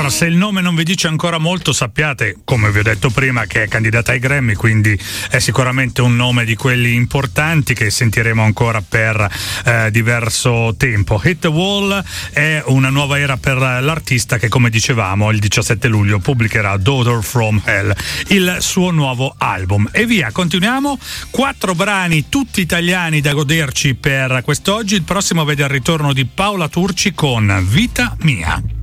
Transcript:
Allora, se il nome non vi dice ancora molto, sappiate, come vi ho detto prima, che è candidata ai Grammy, quindi è sicuramente un nome di quelli importanti che sentiremo ancora per diverso tempo. Hit the Wall è una nuova era per l'artista che, come dicevamo, il 17 luglio pubblicherà Daughter from Hell, il suo nuovo album. E via, continuiamo. 4 brani tutti italiani da goderci per quest'oggi. Il prossimo vede il ritorno di Paola Turci con Vita Mia.